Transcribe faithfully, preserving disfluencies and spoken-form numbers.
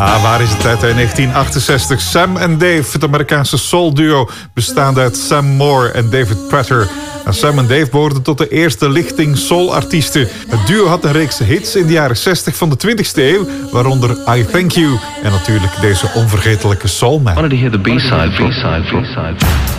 Ah, waar is het tijd in negentien achtenzestig? Sam en Dave, het Amerikaanse soul-duo, bestaande uit Sam Moore en David Prater. En Sam en Dave behoorden tot de eerste lichting soul-artiesten. Het duo had een reeks hits in de jaren zestig van de twintigste eeuw, waaronder I Thank You en natuurlijk deze onvergetelijke Soul Man. I wanted to hear the B-side, B-side, B-side.